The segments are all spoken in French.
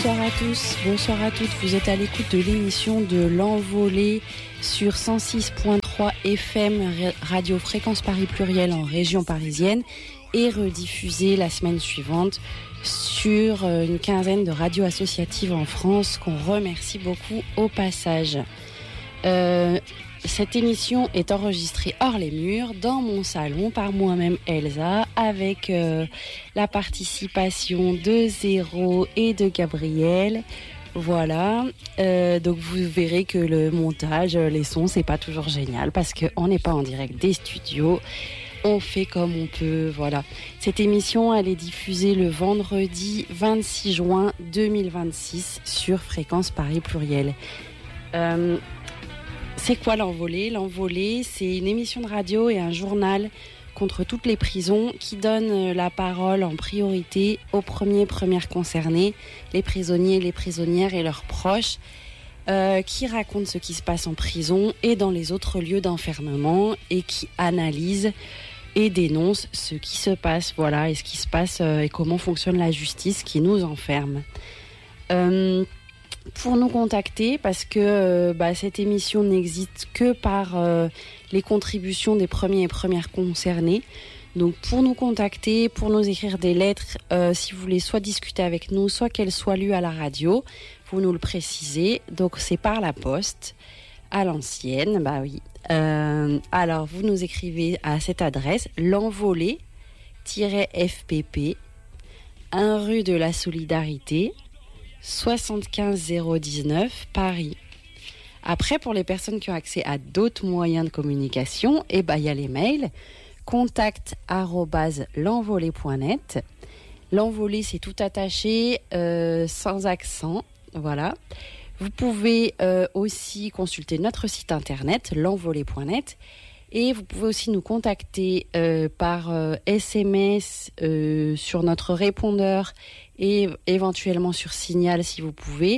Bonsoir à tous, bonsoir à toutes. Vous êtes à l'écoute de l'émission de l'Envolée sur 106.3 FM, Radio Fréquence Paris Pluriel en région parisienne et rediffusée la semaine suivante sur une quinzaine de radios associatives en France qu'on remercie beaucoup au passage. Cette émission est enregistrée hors les murs, dans mon salon, par moi-même Elsa, avec la participation de Zéro et de Gabriel. Voilà, donc vous verrez que le montage, les sons, c'est pas toujours génial parce qu'on n'est pas en direct des studios. On fait comme on peut, voilà. Cette émission, elle est diffusée le vendredi 26 juin 2026 sur Fréquence Paris Pluriel. C'est quoi l'Envolée ? L'Envolée, c'est une émission de radio et un journal contre toutes les prisons qui donne la parole en priorité aux premières concernées, les prisonniers, les prisonnières et leurs proches, qui racontent ce qui se passe en prison et dans les autres lieux d'enfermement et qui analysent et dénoncent ce qui se passe, voilà, et ce qui se passe et comment fonctionne la justice qui nous enferme. Pour nous contacter, parce que cette émission n'existe que par les contributions des premiers et premières concernés. Donc pour nous contacter, pour nous écrire des lettres, si vous voulez soit discuter avec nous, soit qu'elles soient lues à la radio, vous nous le précisez. Donc c'est par la poste, à l'ancienne, bah oui. Alors vous nous écrivez à cette adresse, l'Envolée-FPP, 1 rue de la Solidarité, 75 019 Paris. Après, pour les personnes qui ont accès à d'autres moyens de communication, il y a les mails contact@lenvolée.net. L'Envolée, c'est tout attaché, sans accent, voilà. Vous pouvez aussi consulter notre site internet lenvolée.net et vous pouvez aussi nous contacter par SMS sur notre répondeur et éventuellement sur Signal si vous pouvez,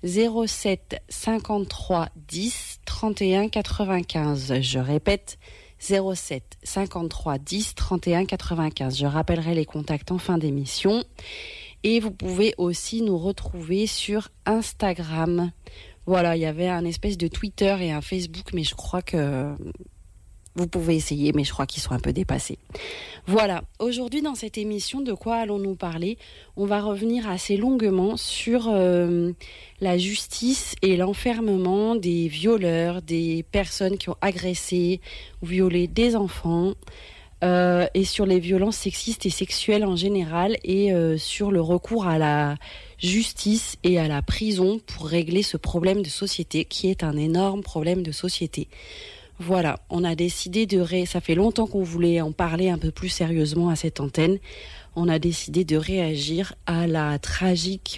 07 53 10 31 95. Je répète, 07 53 10 31 95. Je rappellerai les contacts en fin d'émission. Et vous pouvez aussi nous retrouver sur Instagram. Voilà, il y avait un espèce de Twitter et un Facebook, mais je crois que vous pouvez essayer, mais je crois qu'ils sont un peu dépassés. Voilà, aujourd'hui dans cette émission, de quoi allons-nous parler ? On va revenir assez longuement sur la justice et l'enfermement des violeurs, des personnes qui ont agressé ou violé des enfants, et sur les violences sexistes et sexuelles en général, et sur le recours à la justice et à la prison pour régler ce problème de société qui est un énorme problème de société. Voilà, on a décidé ça fait longtemps qu'on voulait en parler un peu plus sérieusement à cette antenne. On a décidé de réagir à la tragique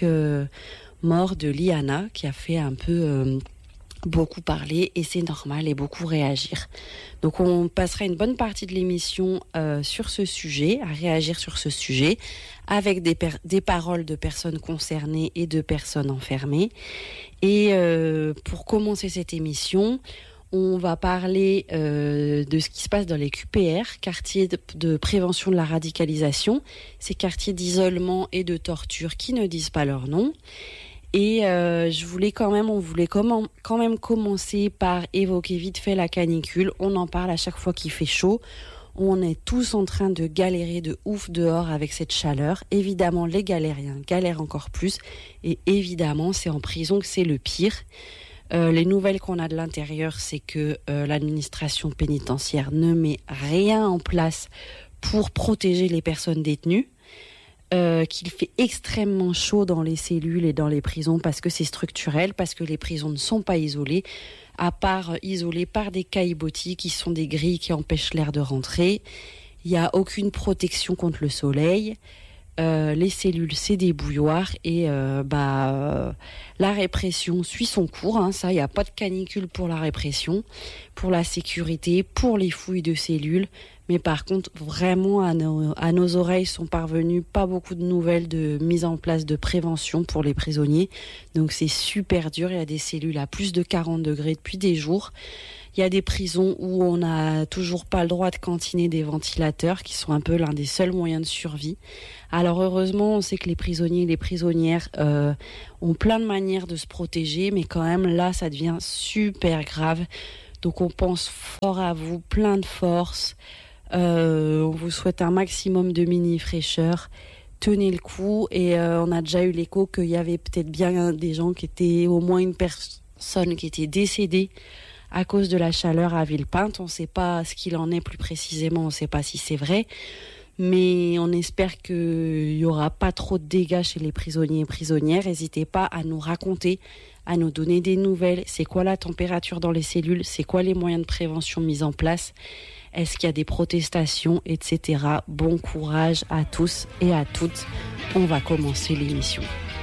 mort de Liana qui a fait un peu beaucoup parler et c'est normal et beaucoup réagir. Donc on passera une bonne partie de l'émission sur ce sujet, à réagir sur ce sujet avec des paroles de personnes concernées et de personnes enfermées. Et pour commencer cette émission, on va parler de ce qui se passe dans les QPR, quartiers de prévention de la radicalisation, ces quartiers d'isolement et de torture qui ne disent pas leur nom. Et on voulait quand même commencer par évoquer vite fait la canicule. On en parle à chaque fois qu'il fait chaud. On est tous en train de galérer de ouf dehors avec cette chaleur. Évidemment, les galériens galèrent encore plus. Et évidemment, c'est en prison que c'est le pire. Les nouvelles qu'on a de l'intérieur, c'est que l'administration pénitentiaire ne met rien en place pour protéger les personnes détenues, qu'il fait extrêmement chaud dans les cellules et dans les prisons parce que c'est structurel, parce que les prisons ne sont pas isolées, à part isolées par des caillebotis qui sont des grilles qui empêchent l'air de rentrer. Il n'y a aucune protection contre le soleil. Les cellules, c'est des bouilloires et la répression suit son cours. Ça, il n'y a pas de canicule pour la répression, pour la sécurité, pour les fouilles de cellules. Mais par contre, vraiment, à nos oreilles sont parvenues pas beaucoup de nouvelles de mise en place de prévention pour les prisonniers. Donc c'est super dur. Il y a des cellules à plus de 40 degrés depuis des jours. Il y a des prisons où on n'a toujours pas le droit de cantiner des ventilateurs, qui sont un peu l'un des seuls moyens de survie. Alors heureusement, on sait que les prisonniers et les prisonnières ont plein de manières de se protéger, mais quand même là, ça devient super grave. Donc on pense fort à vous, plein de force. On vous souhaite un maximum de mini-fraîcheur. Tenez le coup. Et on a déjà eu l'écho qu'il y avait peut-être bien des gens qui étaient, au moins une personne qui était décédée à cause de la chaleur à Villepinte. On ne sait pas ce qu'il en est plus précisément, on ne sait pas si c'est vrai, mais on espère qu'il n'y aura pas trop de dégâts chez les prisonniers et prisonnières. N'hésitez pas à nous raconter, à nous donner des nouvelles. C'est quoi la température dans les cellules? C'est quoi les moyens de prévention mis en place? Est-ce qu'il y a des protestations, etc. Bon courage à tous et à toutes. On va commencer l'émission.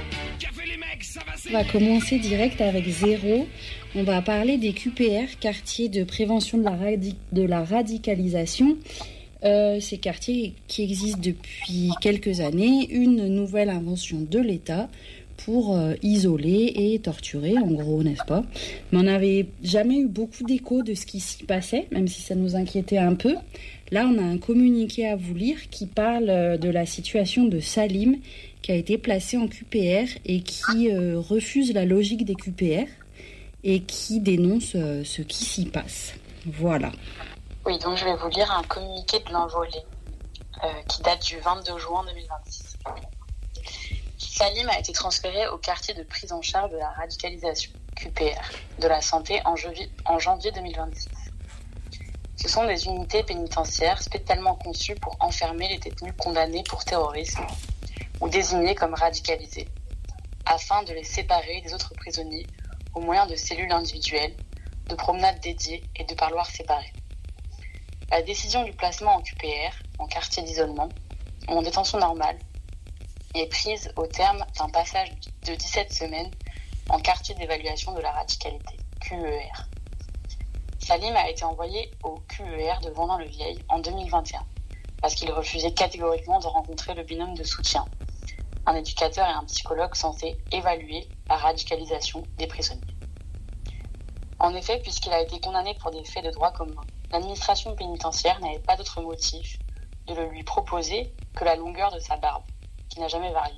On va commencer direct avec Zéro. On va parler des QPR, quartiers de prévention de la radicalisation. Ces quartiers qui existent depuis quelques années, une nouvelle invention de l'État pour isoler et torturer, en gros, n'est-ce pas? Mais on n'avait jamais eu beaucoup d'écho de ce qui s'y passait, même si ça nous inquiétait un peu. Là, on a un communiqué à vous lire qui parle de la situation de Salim, qui a été placé en QPR et qui refuse la logique des QPR et qui dénonce ce qui s'y passe. Voilà. Oui, donc je vais vous lire un communiqué de l'envolée qui date du 22 juin 2026. Salim a été transféré au quartier de prise en charge de la radicalisation, QPR, de la santé en janvier 2026. Ce sont des unités pénitentiaires spécialement conçues pour enfermer les détenus condamnés pour terrorisme ou désignés comme radicalisés, afin de les séparer des autres prisonniers au moyen de cellules individuelles, de promenades dédiées et de parloirs séparés. La décision du placement en QPR, en quartier d'isolement, ou en détention normale, est prise au terme d'un passage de 17 semaines en quartier d'évaluation de la radicalité, QER. Salim a été envoyé au QER de Vendin-le-Vieil en 2021, parce qu'il refusait catégoriquement de rencontrer le binôme de soutien, un éducateur et un psychologue censés évaluer la radicalisation des prisonniers. En effet, puisqu'il a été condamné pour des faits de droit commun, l'administration pénitentiaire n'avait pas d'autre motif de le lui proposer que la longueur de sa barbe, qui n'a jamais varié.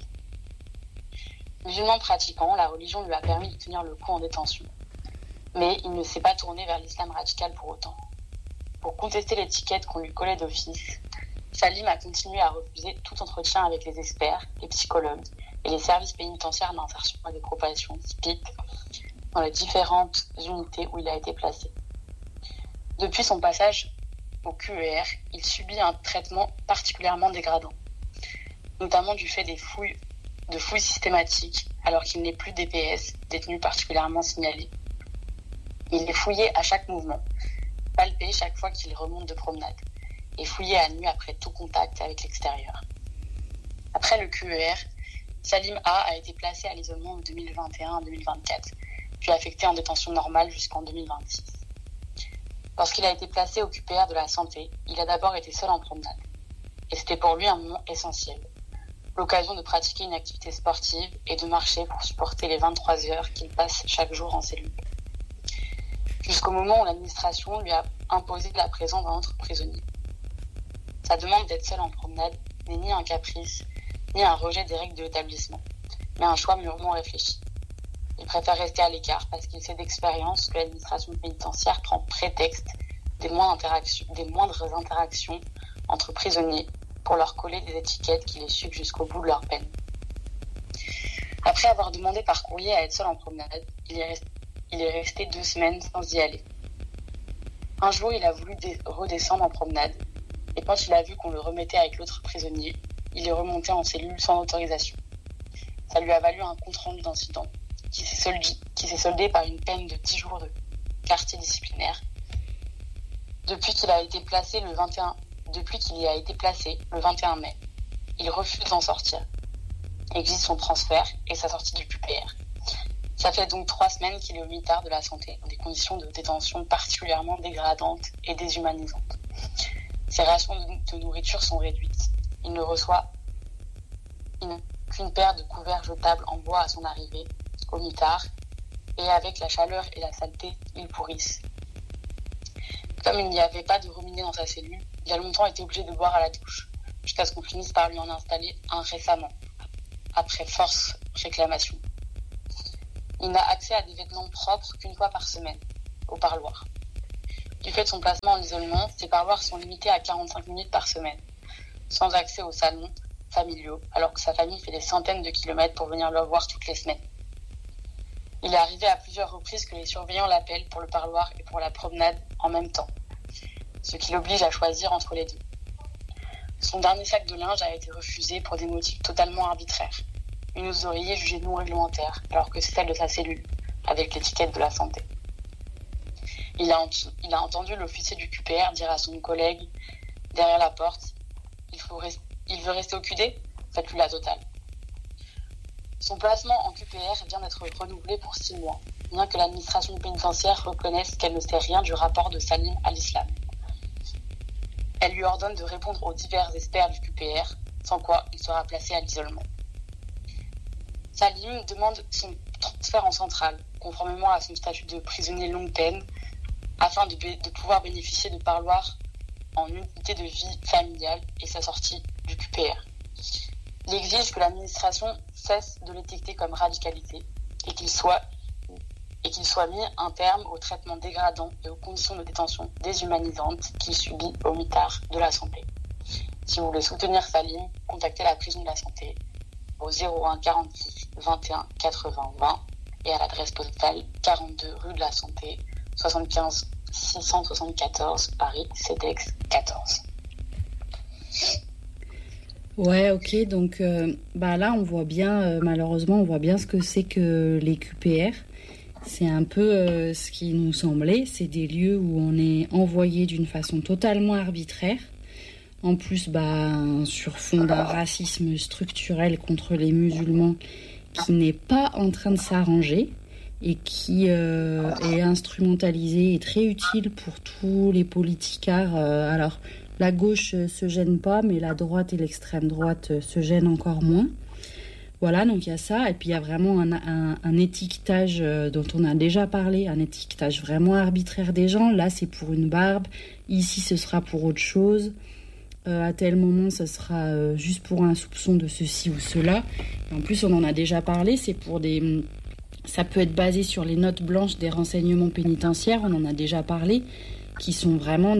Musulman pratiquant, la religion lui a permis de tenir le coup en détention. Mais il ne s'est pas tourné vers l'islam radical pour autant. Pour contester l'étiquette qu'on lui collait d'office, Salim a continué à refuser tout entretien avec les experts, les psychologues et les services pénitentiaires d'insertion et de probation, SPIP, dans les différentes unités où il a été placé. Depuis son passage au QER, il subit un traitement particulièrement dégradant, notamment du fait de fouilles systématiques, alors qu'il n'est plus DPS, détenu particulièrement signalé. Il est fouillé à chaque mouvement, palpé chaque fois qu'il remonte de promenade, et fouillé à nu après tout contact avec l'extérieur. Après le QER, Salim A été placé à l'isolement en 2021-2024, puis affecté en détention normale jusqu'en 2026. Lorsqu'il a été placé au QPR de la santé, il a d'abord été seul en promenade. Et c'était pour lui un moment essentiel. L'occasion de pratiquer une activité sportive et de marcher pour supporter les 23 heures qu'il passe chaque jour en cellule. Jusqu'au moment où l'administration lui a imposé la présence d'un autre prisonnier. Sa demande d'être seul en promenade n'est ni un caprice, ni un rejet des règles de l'établissement, mais un choix mûrement réfléchi. Il préfère rester à l'écart parce qu'il sait d'expérience que l'administration pénitentiaire prend prétexte des moindres interactions entre prisonniers pour leur coller des étiquettes qui les suivent jusqu'au bout de leur peine. Après avoir demandé par courrier à être seul en promenade, il est resté 2 semaines sans y aller. Un jour, il a voulu redescendre en promenade, et quand il a vu qu'on le remettait avec l'autre prisonnier, il est remonté en cellule sans autorisation. Ça lui a valu un compte-rendu d'incident qui s'est soldé par une peine de 10 jours de quartier disciplinaire. Depuis qu'il y a été placé le 21 mai, il refuse d'en sortir. Existe son transfert et sa sortie du QPR. Ça fait donc 3 semaines qu'il est au mitard de la santé, dans des conditions de détention particulièrement dégradantes et déshumanisantes. Ses rations de nourriture sont réduites. Il ne reçoit qu'une paire de couverts jetables en bois à son arrivée, au mitard, et avec la chaleur et la saleté, ils pourrissent. Comme il n'y avait pas de robinet dans sa cellule, il a longtemps été obligé de boire à la douche, jusqu'à ce qu'on finisse par lui en installer un récemment, après force réclamation. Il n'a accès à des vêtements propres qu'une fois par semaine, au parloir. Du fait de son placement en isolement, ses parloirs sont limités à 45 minutes par semaine, sans accès aux salons familiaux, alors que sa famille fait des centaines de kilomètres pour venir le voir toutes les semaines. Il est arrivé à plusieurs reprises que les surveillants l'appellent pour le parloir et pour la promenade en même temps, ce qui l'oblige à choisir entre les deux. Son dernier sac de linge a été refusé pour des motifs totalement arbitraires. Une housse d'oreiller jugée non réglementaire, alors que c'est celle de sa cellule, avec l'étiquette de la santé. Il a entendu l'officier du QPR dire à son collègue, derrière la porte, il veut rester au QD, faites-lui la totale. Son placement en QPR vient d'être renouvelé pour 6 mois, bien que l'administration pénitentiaire reconnaisse qu'elle ne sait rien du rapport de Salim à l'islam. Elle lui ordonne de répondre aux divers experts du QPR, sans quoi il sera placé à l'isolement. Salim demande son transfert en centrale, conformément à son statut de prisonnier longue peine, afin de pouvoir bénéficier de parloirs en unité de vie familiale et sa sortie du QPR. Il exige que l'administration cesse de l'étiqueter comme radicalisé et qu'il soit mis un terme au traitement dégradant et aux conditions de détention déshumanisantes qu'il subit au mitard de la santé. Si vous voulez soutenir Salim, contactez la prison de la santé au 01 46 21 80 20 et à l'adresse postale 42 rue de la Santé, 75 674 Paris, CEDEX 14. Ouais, ok, donc là on voit bien, malheureusement on voit bien ce que c'est que les QPR. C'est un peu ce qui nous semblait, c'est des lieux où on est envoyé d'une façon totalement arbitraire. En plus, sur fond d'un racisme structurel contre les musulmans qui n'est pas en train de s'arranger et qui est instrumentalisé et très utile pour tous les politicards. Alors, la gauche se gêne pas, mais la droite et l'extrême droite se gênent encore moins. Voilà, donc il y a ça. Et puis il y a vraiment un étiquetage dont on a déjà parlé, un étiquetage vraiment arbitraire des gens. Là, c'est pour une barbe. Ici, ce sera pour autre chose. À tel moment, ce sera juste pour un soupçon de ceci ou cela. Et en plus, on en a déjà parlé. Ça peut être basé sur les notes blanches des renseignements pénitentiaires. On en a déjà parlé, qui sont vraiment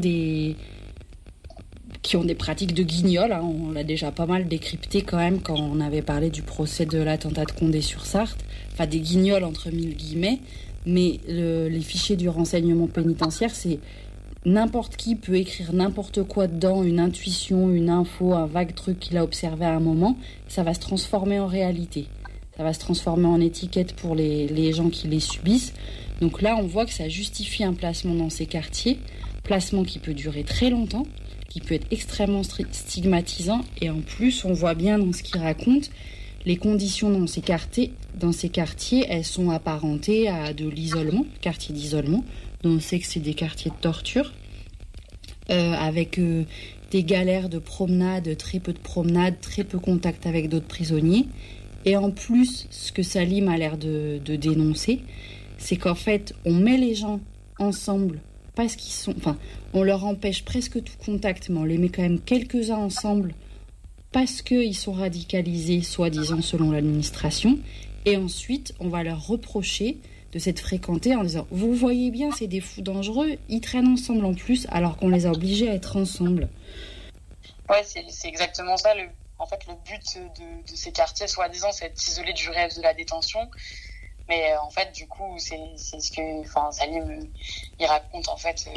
qui ont des pratiques de guignol, hein. On l'a déjà pas mal décrypté quand même quand on avait parlé du procès de l'attentat de Condé-sur-Sarthe. Enfin, des guignols entre mille guillemets, mais les fichiers du renseignement pénitentiaire, c'est n'importe qui peut écrire n'importe quoi dedans, une intuition, une info, un vague truc qu'il a observé à un moment, ça va se transformer en réalité. Ça va se transformer en étiquette pour les gens qui les subissent. Donc là, on voit que ça justifie un placement dans ces quartiers, placement qui peut durer très longtemps, qui peut être extrêmement stigmatisant. Et en plus, on voit bien dans ce qu'il raconte, les conditions dans ces quartiers, elles sont apparentées à de l'isolement, quartier d'isolement, dont on sait que c'est des quartiers de torture, avec des galères de promenade, très peu de promenade, très peu contact avec d'autres prisonniers. Et en plus, ce que Salim a l'air de dénoncer, c'est qu'en fait, on met les gens ensemble parce qu'ils sont... Enfin, on leur empêche presque tout contact, mais on les met quand même quelques-uns ensemble parce qu'ils sont radicalisés, soi-disant selon l'administration. Et ensuite, on va leur reprocher de s'être fréquentés en disant « Vous voyez bien, c'est des fous dangereux, ils traînent ensemble en plus, alors qu'on les a obligés à être ensemble. » Ouais, c'est exactement ça. En fait, le but de ces quartiers, soi-disant, c'est de s'isoler du rêve de la détention. Mais en fait, du coup, c'est ce que Salim il raconte en fait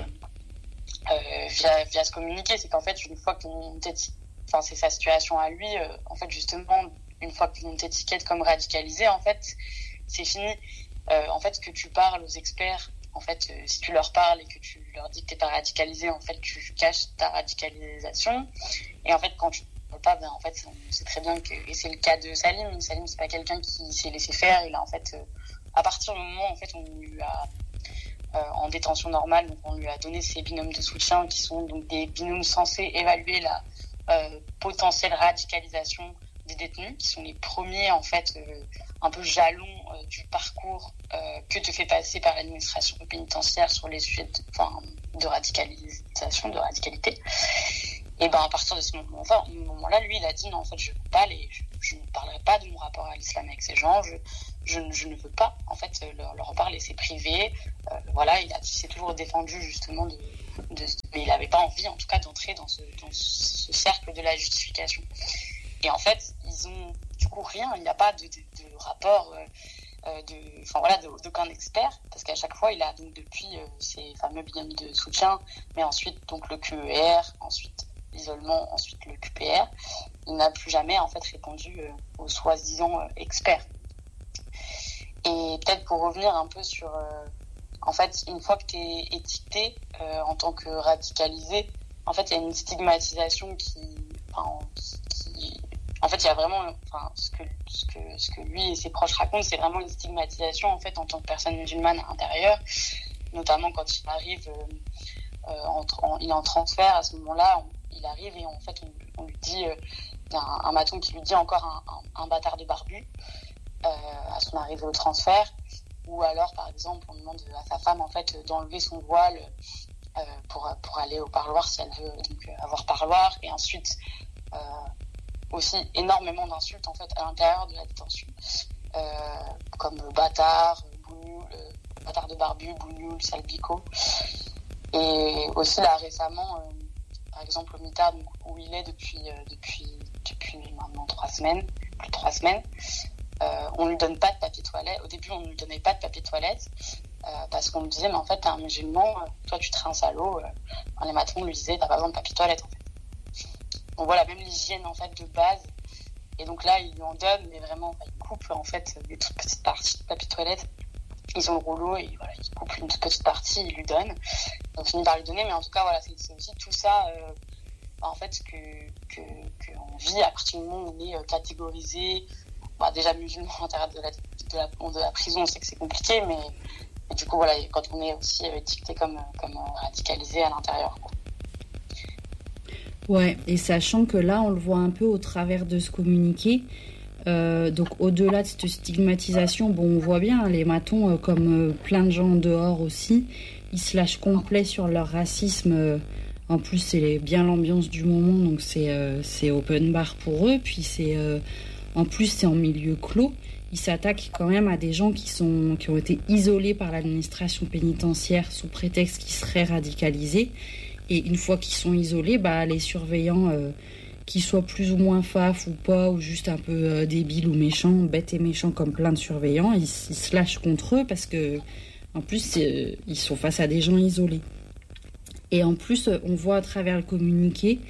via ce communiqué, c'est qu'en fait, une fois qu'on c'est sa situation à lui, en fait, justement, une fois qu'on t'étiquette comme radicalisé, en fait, c'est fini. En fait, que tu parles aux experts, en fait, si tu leur parles et que tu leur dis que t'es pas radicalisé, en fait, tu caches ta radicalisation. Et en fait, quand tu pas, en fait, on sait très bien que, et c'est le cas de Salim. Salim, c'est pas quelqu'un qui s'est laissé faire. Il a en fait, à partir du moment en fait où en détention normale. Donc on lui a donné ces binômes de soutien qui sont donc des binômes censés évaluer la potentielle radicalisation des détenus, qui sont les premiers en fait un peu jalons du parcours que te fait passer par l'administration pénitentiaire sur les sujets de radicalisation, de radicalité. Et à partir de ce moment-là, lui, il a dit non, en fait, je ne parlerai pas de mon rapport à l'islam avec ces gens. Je ne veux pas, en fait, leur parler. C'est privé. Voilà, il s'est toujours défendu justement mais il n'avait pas envie, en tout cas, d'entrer dans ce cercle de la justification. Et en fait, ils ont du coup rien. Il n'y a pas de rapport d'aucun expert, parce qu'à chaque fois, il a donc depuis ces fameux binômes de soutien, mais ensuite donc le QER, ensuite l'isolement, ensuite le QPR, il n'a plus jamais en fait répondu aux soi-disant experts. Et peut-être pour revenir un peu sur en fait, une fois que tu es étiqueté en tant que radicalisé, en fait, il y a une stigmatisation en fait, il y a vraiment, ce que lui et ses proches racontent, c'est vraiment une stigmatisation en fait en tant que personne musulmane à l'intérieur, notamment quand il arrive, il est en transfert à ce moment-là, il arrive et en fait on lui dit, il y a un maton qui lui dit encore un bâtard de barbu à son arrivée au transfert, ou alors par exemple on demande à sa femme en fait d'enlever son voile pour aller au parloir si elle veut donc avoir parloir, et ensuite aussi énormément d'insultes en fait à l'intérieur de la détention, comme bâtard, bougnoul, bâtard de barbu, bougnoul, salbico. Et aussi là récemment, par exemple au MITA, donc, où il est depuis maintenant 3 semaines, plus de 3 semaines, on lui donne pas de papier toilette. Au début on ne lui donnait pas de papier toilette parce qu'on lui disait mais en fait t'es un musulman, toi tu te rinces à l'eau. Les matrons lui disaient t'as pas besoin de papier toilette en fait. Donc voilà, même l'hygiène en fait de base. Et donc là, ils lui en donnent, mais vraiment, ils coupent en fait des toutes petites parties de papier toilette. Ils ont le rouleau et voilà, ils coupent une toute petite partie, ils lui donnent. On finit par lui donner, mais en tout cas, voilà, c'est aussi tout ça en fait qu'on vit à partir du moment où on est catégorisé. Déjà musulman à l'intérieur de la prison, on sait que c'est compliqué, mais du coup, voilà, quand on est aussi étiqueté comme radicalisé à l'intérieur, quoi. Ouais, et sachant que là, on le voit un peu au travers de ce communiqué. Donc, au-delà de cette stigmatisation, on voit bien, les matons, comme plein de gens dehors aussi, ils se lâchent complet sur leur racisme. En plus, c'est bien l'ambiance du moment, donc c'est open bar pour eux. Puis, en plus, c'est en milieu clos. Ils s'attaquent quand même à des gens qui ont été isolés par l'administration pénitentiaire sous prétexte qu'ils seraient radicalisés. Et une fois qu'ils sont isolés, les surveillants, qu'ils soient plus ou moins faf ou pas, ou juste un peu débiles ou méchants, bêtes et méchants comme plein de surveillants, ils se lâchent contre eux parce que, en plus, ils sont face à des gens isolés. Et en plus, on voit à travers le communiqué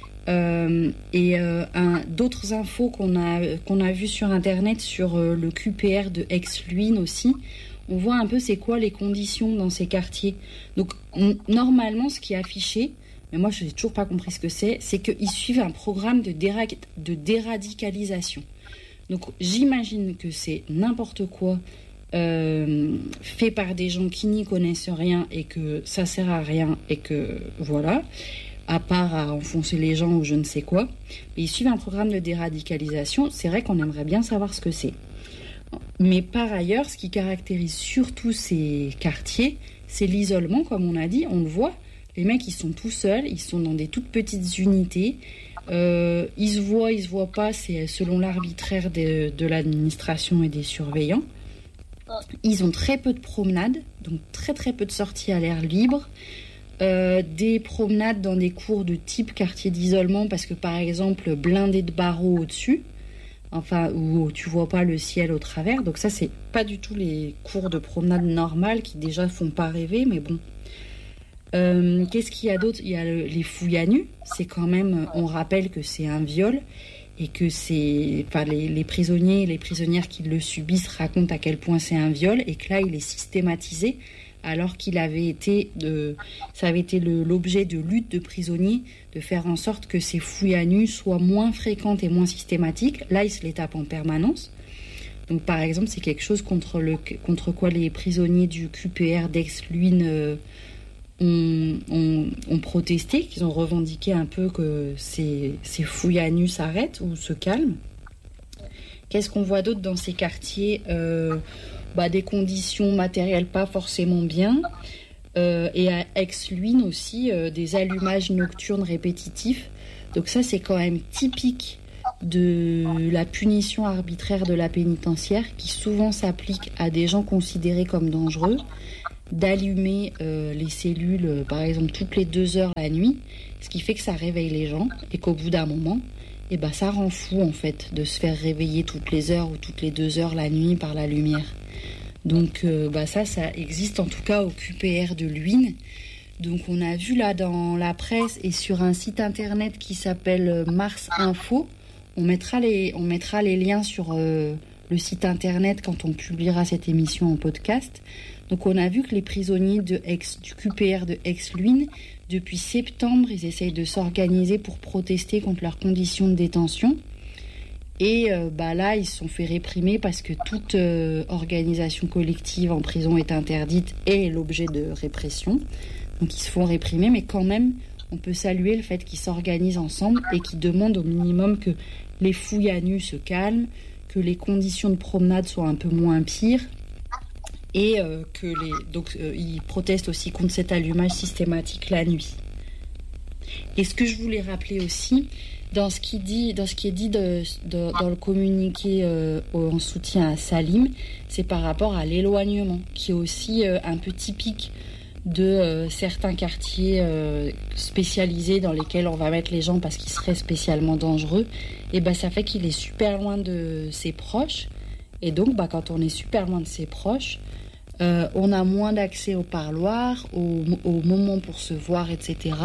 d'autres infos qu'on a vues sur Internet sur le QPR de Aix-Luynes aussi. On voit un peu c'est quoi les conditions dans ces quartiers. Donc normalement ce qui est affiché, mais moi je n'ai toujours pas compris ce que c'est qu'ils suivent un programme de déradicalisation. Donc j'imagine que c'est n'importe quoi fait par des gens qui n'y connaissent rien et que ça sert à rien et que voilà, à part à enfoncer les gens ou je ne sais quoi. Mais ils suivent un programme de déradicalisation. C'est vrai qu'on aimerait bien savoir ce que c'est. Mais par ailleurs, ce qui caractérise surtout ces quartiers, c'est l'isolement, comme on a dit, on le voit. Les mecs, ils sont tout seuls, ils sont dans des toutes petites unités. Ils se voient pas, c'est selon l'arbitraire de l'administration et des surveillants. Ils ont très peu de promenades, donc très très peu de sorties à l'air libre. Des promenades dans des cours de type quartier d'isolement, parce que par exemple, blindés de barreaux au-dessus, où tu vois pas le ciel au travers. Donc ça, c'est pas du tout les cours de promenade normales qui déjà font pas rêver, mais bon. Qu'est-ce qu'il y a d'autre ? Il y a les fouilles à nu. C'est quand même, on rappelle que c'est un viol et que les prisonniers et les prisonnières qui le subissent racontent à quel point c'est un viol et que là, il est systématisé alors qu'il avait été ça avait été l'objet de lutte de prisonniers, de faire en sorte que ces fouilles à nu soient moins fréquentes et moins systématiques. Là, ils se les tapent en permanence. Donc par exemple, c'est quelque chose contre quoi les prisonniers du QPR d'Aix-Luynes ont protesté, qu'ils ont revendiqué un peu que ces fouilles à nu s'arrêtent ou se calment. Qu'est-ce qu'on voit d'autre dans ces quartiers ? Des conditions matérielles pas forcément bien. Et à Aix-Luynes aussi, des allumages nocturnes répétitifs. Donc ça, c'est quand même typique de la punition arbitraire de la pénitentiaire qui souvent s'applique à des gens considérés comme dangereux, d'allumer les cellules, par exemple, toutes les 2 heures la nuit, ce qui fait que ça réveille les gens et qu'au bout d'un moment, ça rend fou en fait de se faire réveiller toutes les heures ou toutes les 2 heures la nuit par la lumière. Donc ça existe en tout cas au QPR de Luynes. Donc on a vu là dans la presse et sur un site internet qui s'appelle Mars Info. On mettra les liens sur le site internet quand on publiera cette émission en podcast. Donc on a vu que les prisonniers du QPR de Aix-Luynes, depuis septembre, ils essayent de s'organiser pour protester contre leurs conditions de détention. Et là, ils se sont fait réprimer parce que toute organisation collective en prison est interdite et est l'objet de répression. Donc ils se font réprimer, mais quand même, on peut saluer le fait qu'ils s'organisent ensemble et qu'ils demandent au minimum que les fouilles à nu se calment, que les conditions de promenade soient un peu moins pires et ils protestent aussi contre cet allumage systématique la nuit. Et ce que je voulais rappeler aussi, dans ce qui est dit dans le communiqué en soutien à Salim, c'est par rapport à l'éloignement, qui est aussi un peu typique de certains quartiers spécialisés dans lesquels on va mettre les gens parce qu'ils seraient spécialement dangereux. Et ça fait qu'il est super loin de ses proches. Et donc, quand on est super loin de ses proches, on a moins d'accès au parloir, au moment pour se voir, etc.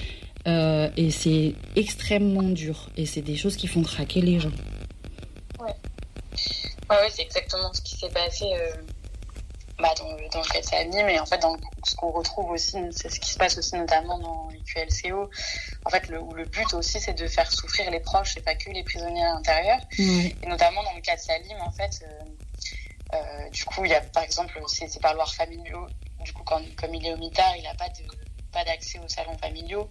Et c'est extrêmement dur. Et c'est des choses qui font craquer les gens. Ouais, c'est exactement ce qui s'est passé dans le cas de Salim. Et en fait, ce qu'on retrouve aussi, c'est ce qui se passe aussi notamment dans les QLCO. En fait, où le but aussi, c'est de faire souffrir les proches et pas que les prisonniers à l'intérieur. Et notamment dans le cas de Salim, en fait, du coup, il y a par exemple ces parloirs familiaux. Du coup, comme il est au mitard, il n'a pas d'accès aux salons familiaux.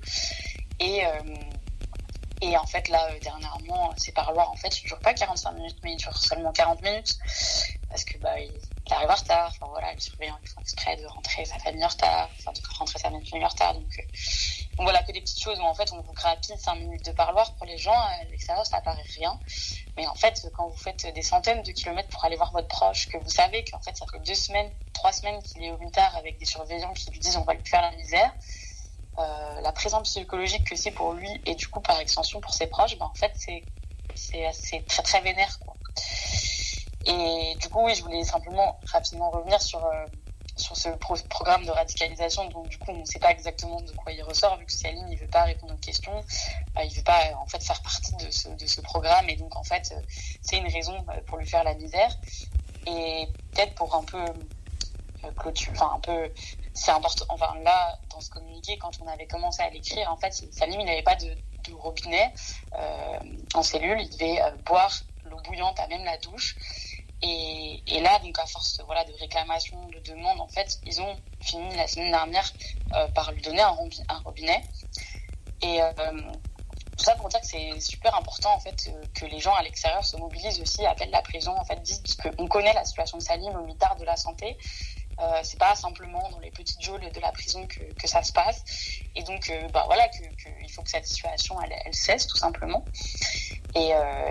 Et en fait, là, dernièrement, ces parloirs, en fait, ils ne durent pas 45 minutes, mais ils durent seulement 40 minutes. Parce que, il arrive en retard. Enfin, voilà, les surveillants, ils font exprès de rentrer sa famille en retard. Enfin, de rentrer sa famille en retard. Donc voilà, que des petites choses où, en fait, on vous grappille 5 minutes de parloir. Pour les gens, à l'extérieur, ça paraît rien. Mais en fait, quand vous faites des centaines de kilomètres pour aller voir votre proche, que vous savez qu'en fait, ça fait 2 semaines, 3 semaines qu'il est au mitard avec des surveillants qui lui disent on va lui faire la misère, la présence psychologique que c'est pour lui et du coup par extension pour ses proches, en fait c'est très très vénère, quoi. Et du coup je voulais simplement rapidement revenir sur ce programme de radicalisation. Donc du coup on ne sait pas exactement de quoi il ressort, vu que Salim il veut pas répondre aux questions, il veut pas en fait faire partie de ce programme, et donc en fait c'est une raison pour lui faire la misère. Et peut-être pour un peu c'est important. Enfin là, dans ce communiqué, quand on avait commencé à l'écrire, en fait, Salim, il n'avait pas de robinet en cellule. Il devait boire l'eau bouillante à même la douche. Et là, donc à force de réclamations, de demandes, en fait, ils ont fini la semaine dernière par lui donner un robinet. Et tout ça pour dire que c'est super important, en fait, que les gens à l'extérieur se mobilisent aussi, appellent la prison, en fait, disent qu'on connaît la situation de Salim au mitard de la santé. C'est pas simplement dans les petites geôles de la prison que ça se passe. Et donc il faut que cette situation elle cesse, tout simplement. Et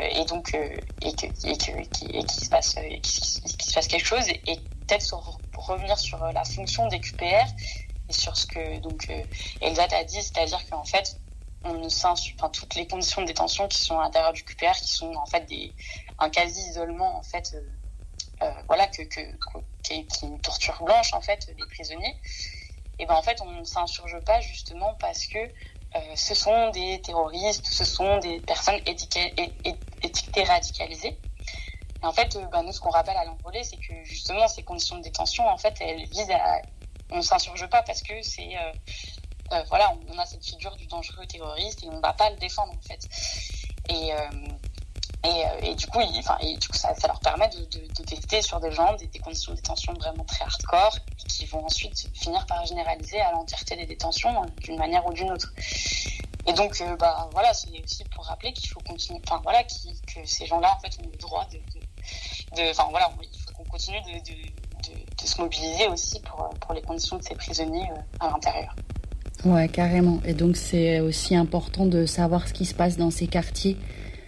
qu'il se passe quelque chose, et peut-être revenir sur la fonction des QPR et sur ce que Elsa a dit, c'est-à-dire qu'en fait toutes les conditions de détention qui sont à l'intérieur du QPR, qui sont en fait un quasi-isolement, en fait, qui est une torture blanche, en fait, des prisonniers. Et en fait on ne s'insurge pas, justement parce que ce sont des terroristes, ce sont des personnes étiquetées radicalisées. Et en fait nous, ce qu'on rappelle à l'envolée, c'est que justement ces conditions de détention, en fait, elles visent à... On ne s'insurge pas parce que c'est on a cette figure du dangereux terroriste et on ne va pas le défendre, en fait. Et Et du coup, ça leur permet de tester sur des gens des conditions de détention vraiment très hardcore qui vont ensuite finir par généraliser à l'entièreté des détentions d'une manière ou d'une autre. Et donc, voilà, c'est aussi pour rappeler qu'il faut continuer, que ces gens-là, en fait, ont le droit il faut qu'on continue de se mobiliser aussi pour les conditions de ces prisonniers à l'intérieur. Ouais, carrément. Et donc, c'est aussi important de savoir ce qui se passe dans ces quartiers.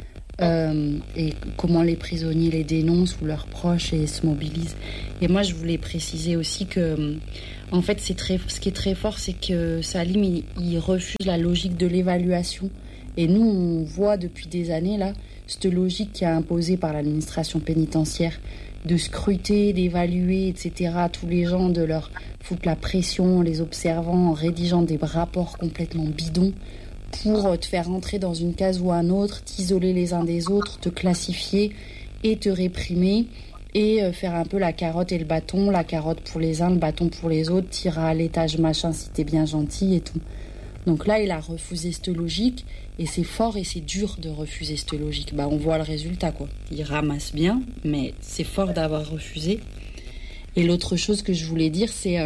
Et comment les prisonniers les dénoncent ou leurs proches et se mobilisent. Et moi, je voulais préciser aussi que, en fait, ce qui est très fort, c'est que Salim, il refuse la logique de l'évaluation. Et nous, on voit depuis des années, là, cette logique qui est imposée par l'administration pénitentiaire de scruter, d'évaluer, etc. Tous les gens, de leur foutre la pression, en les observant, en rédigeant des rapports complètement bidons pour te faire rentrer dans une case ou un autre, t'isoler les uns des autres, te classifier et te réprimer et faire un peu la carotte et le bâton, la carotte pour les uns, le bâton pour les autres, t'iras à l'étage machin si t'es bien gentil et tout. Donc là, il a refusé cette logique et c'est fort et c'est dur de refuser cette logique. On voit le résultat, quoi. Il ramasse bien, mais c'est fort d'avoir refusé. Et l'autre chose que je voulais dire, c'est...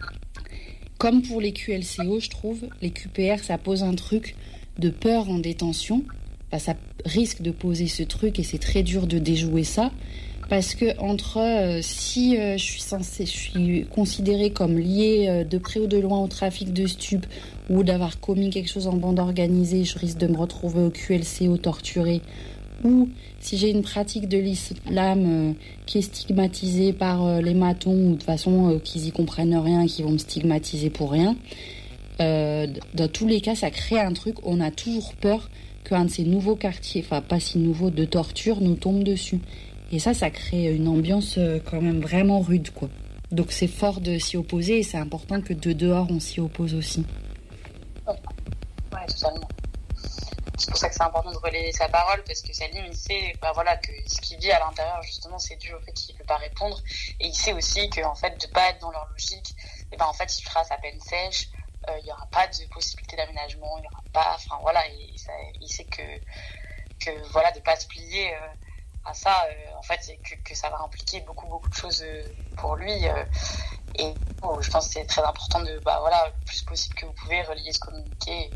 comme pour les QLCO, je trouve, les QPR, ça pose un truc de peur en détention. Ça risque de poser ce truc et c'est très dur de déjouer ça. Parce que si je suis considérée comme liée de près ou de loin au trafic de stupes ou d'avoir commis quelque chose en bande organisée, je risque de me retrouver au QLCO torturée. Ou si j'ai une pratique de l'islam qui est stigmatisée par les matons ou de façon qu'ils y comprennent rien et qu'ils vont me stigmatiser pour rien, dans tous les cas ça crée un truc, on a toujours peur qu'un de ces nouveaux quartiers, enfin pas si nouveaux, de torture nous tombe dessus. Et ça crée une ambiance quand même vraiment rude, quoi. Donc c'est fort de s'y opposer et c'est important que de dehors on s'y oppose aussi. Ouais, totalement. C'est pour ça que c'est important de relayer sa parole, parce que Salim, il sait que ce qu'il vit à l'intérieur, justement, c'est dur au fait qu'il ne peut pas répondre. Et il sait aussi que, en fait, de ne pas être dans leur logique, il fera sa peine sèche, il n'y aura pas de possibilité d'aménagement, il n'y aura pas... il sait que de ne pas se plier à ça, en fait, c'est que ça va impliquer beaucoup de choses pour lui. Et je pense que c'est très important de, le plus possible que vous pouvez relayer ce communiqué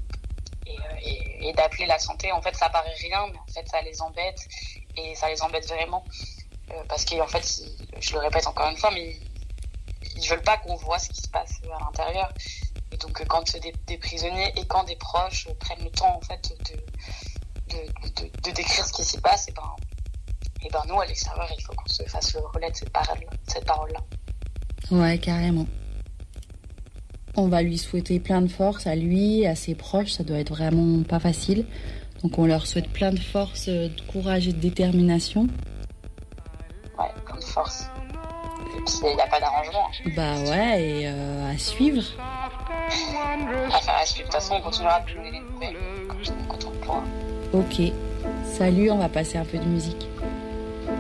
et d'appeler la santé. En fait, ça paraît rien, mais en fait, ça les embête. Et ça les embête vraiment. Parce qu'en fait, je le répète encore une fois, mais ils veulent pas qu'on voit ce qui se passe à l'intérieur. Et donc, quand des prisonniers et quand des proches prennent le temps, en fait, de décrire ce qui s'y passe, et nous, à l'extérieur, il faut qu'on se fasse le relais de cette parole-là. Ouais, carrément. On va lui souhaiter plein de force à lui, à ses proches, ça doit être vraiment pas facile. Donc on leur souhaite plein de force, de courage et de détermination. Ouais, plein de force. Et puis il n'y a pas d'arrangement. Ouais, et à suivre. À suivre. De toute façon, on continuera de donner des nouvelles quand on pourra. Ok. Salut, on va passer un peu de musique.